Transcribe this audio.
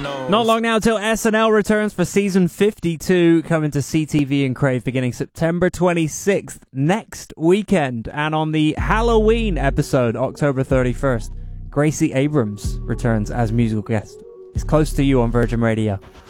Not long now till SNL returns for season 52, coming to CTV and Crave beginning September 26th next weekend. And on the Halloween episode, October 31st, Gracie Abrams returns as musical guest. It's Close to You on Virgin Radio.